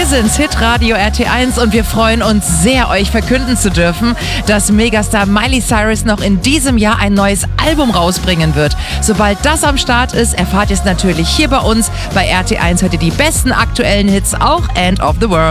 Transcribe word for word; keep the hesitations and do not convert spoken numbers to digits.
Wir sind's, Hitradio R T eins, und wir freuen uns sehr, euch verkünden zu dürfen, dass Megastar Miley Cyrus noch in diesem Jahr ein neues Album rausbringen wird. Sobald das am Start ist, erfahrt ihr es natürlich hier bei uns. Bei R T eins hört ihr die besten aktuellen Hits, auch End of the World.